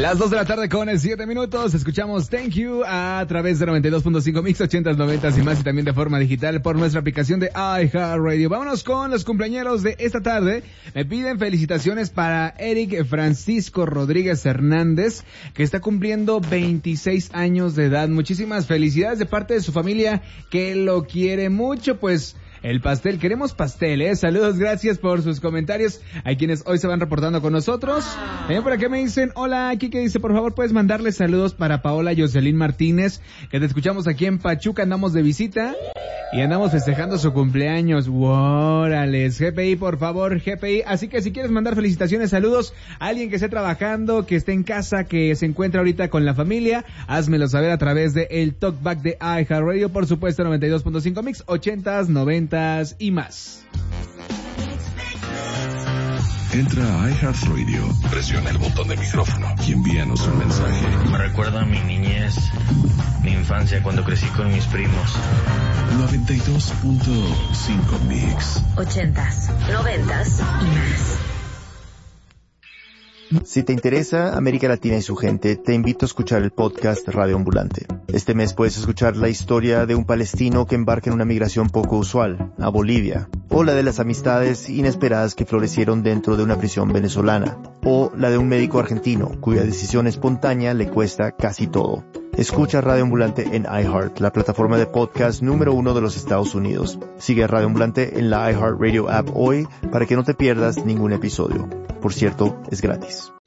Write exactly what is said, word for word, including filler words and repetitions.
Las dos de la tarde con siete minutos, escuchamos Thank You a través de noventa y dos punto cinco Mix, ochentas, noventas y más, y también de forma digital por nuestra aplicación de iHeartRadio. Vámonos con los cumpleañeros de esta tarde. Me piden felicitaciones para Eric Francisco Rodríguez Hernández, que está cumpliendo veintiséis años de edad. Muchísimas felicidades de parte de su familia, que lo quiere mucho, pues... El pastel, queremos pastel, ¿eh? Saludos, gracias por sus comentarios. Hay quienes hoy se van reportando con nosotros. También por acá me dicen, hola, aquí que dice, por favor, puedes mandarle saludos para Paola Jocelyn Martínez, que te escuchamos aquí en Pachuca, andamos de visita y andamos festejando su cumpleaños. ¡Órales! G P I, por favor, G P I. Así que si quieres mandar felicitaciones, saludos a alguien que esté trabajando, que esté en casa, que se encuentra ahorita con la familia, házmelo saber a través de el Talkback de iHeartRadio, por supuesto, noventa y dos punto cinco Mix, ochentas, noventas y más. Entra a iHeartRadio, presiona el botón de micrófono y envíanos un mensaje. Me recuerda a mi niñez, mi infancia cuando crecí con mis primos. noventa y dos punto cinco Mix. Ochentas, noventas y más. Si te interesa América Latina y su gente, te invito a escuchar el podcast Radio Ambulante. Este mes puedes escuchar la historia de un palestino que embarca en una migración poco usual, a Bolivia, o la de las amistades inesperadas que florecieron dentro de una prisión venezolana, o la de un médico argentino cuya decisión espontánea le cuesta casi todo. Escucha Radio Ambulante en iHeart, la plataforma de podcast número uno de los Estados Unidos. Sigue a Radio Ambulante en la iHeartRadio app hoy para que no te pierdas ningún episodio. Por cierto, es gratis.